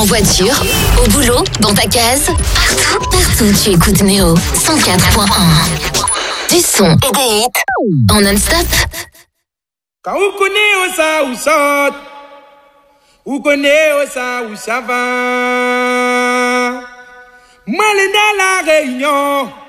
En voiture, au boulot, dans ta case, partout tu écoutes Néo 104.1. Du son et des hits en non-stop. Quand vous connaissez ça ou ça, vous connaissez ça ou ça va. Mal dans la réunion.